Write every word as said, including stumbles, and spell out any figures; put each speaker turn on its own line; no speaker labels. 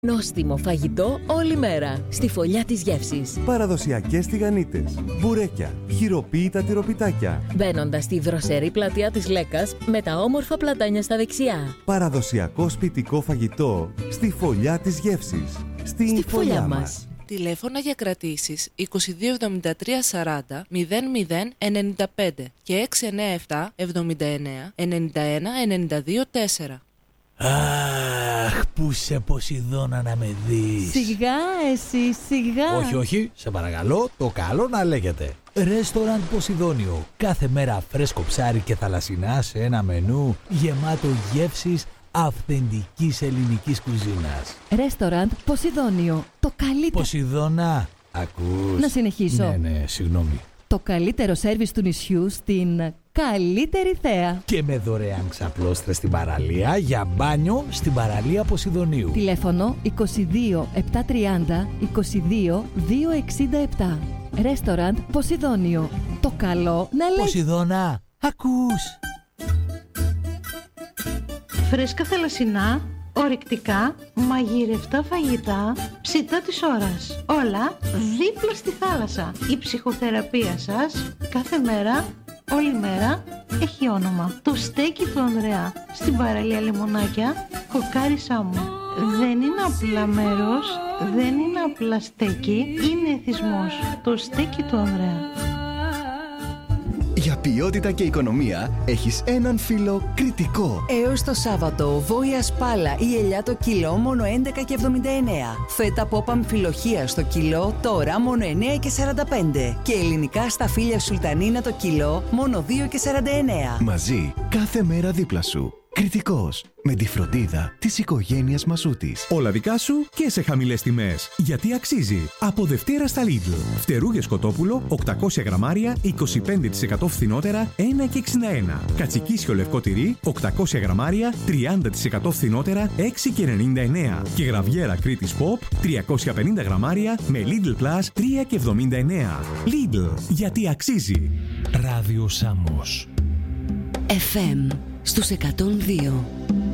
Νόστιμο φαγητό όλη μέρα στη Φωλιά της Γεύσης.
Παραδοσιακές τηγανίτες, μπουρέκια, χειροποίητα τυροπιτάκια.
Μπαίνοντας στη δροσερή πλατεία της Λέκας με τα όμορφα πλατάνια στα δεξιά.
Παραδοσιακό σπιτικό φαγητό στη Φωλιά της Γεύσης. Στη,
στη
Φωλιά,
Φωλιά
μας.
μας.
Τηλέφωνα για κρατήσεις είκοσι δύο εβδομήντα τρία σαράντα μηδέν μηδέν ενενήντα πέντε και έξι εννέα επτά εβδομήντα εννέα ενενήντα ένα ενενήντα δύο τέσσερα.
Αχ, που σε Ποσειδώνα να με δεις.
Σιγά εσύ, σιγά.
Όχι, όχι, σε παρακαλώ, το καλό να λέγεται. Ρέστοραντ Ποσειδώνιο. Κάθε μέρα φρέσκο ψάρι και θαλασσινά σε ένα μενού γεμάτο γεύσεις αυθεντικής ελληνικής κουζίνας.
Ρέστοραντ Ποσειδώνιο. Το καλύτερο.
Ποσειδώνα, ακούς?
Να συνεχίσω.
Ναι, ναι, συγγνώμη.
Το καλύτερο σέρβις του νησιού στην καλύτερη θέα.
Και με δωρεάν ξαπλώστρες στην παραλία για μπάνιο στην παραλία Ποσειδωνίου.
Τηλέφωνο είκοσι δύο επτακόσια τριάντα είκοσι δύο διακόσια εξήντα επτά. Ρέστοραντ Ποσειδώνιο. Το καλό να λέει.
Ποσειδώνα, ακούς?
Φρέσκα θαλασσινά, ορεικτικά, μαγειρευτά φαγητά, ψητά της ώρας. Όλα δίπλα στη θάλασσα. Η ψυχοθεραπεία σας κάθε μέρα, όλη μέρα έχει όνομα. Το στέκι του Ανδρέα στην παραλία Λεμονάκια, κοκάρισά μου. Δεν είναι απλά μέρος, δεν είναι απλά στέκι, είναι εθισμός. Το στέκι του Ανδρέα.
Για ποιότητα και οικονομία έχεις έναν φίλο Κρητικό.
Έως το Σάββατο, βόηα σπάλα ή ελιά το κιλό μόνο έντεκα και εβδομήντα εννέα. Φέτα πόπα αμφιλοχεία στο κιλό τώρα μόνο εννέα και σαράντα πέντε. Και ελληνικά σταφύλια σουλτανίνα το κιλό μόνο δύο και σαράντα εννέα.
Μαζί, κάθε μέρα δίπλα σου. Κρητικός. Με τη φροντίδα της οικογένειας Μασούτης.
Όλα δικά σου και σε χαμηλές τιμές. Γιατί αξίζει. Από Δευτέρα στα Lidl. Φτερούγες κοτόπουλο οκτακόσια γραμμάρια είκοσι πέντε τοις εκατό φθηνότερα ένα και εξήντα ένα. Κατσικίσιο λευκό τυρί οκτακόσια γραμμάρια τριάντα τοις εκατό φθηνότερα έξι και ενενήντα εννέα. Και γραβιέρα Κρήτης Pop τριακόσια πενήντα γραμμάρια με Lidl Plus τρία και εβδομήντα εννέα. Lidl. Γιατί αξίζει.
Ράδιο Σάμος.
εφ εμ στους εκατόν δύο.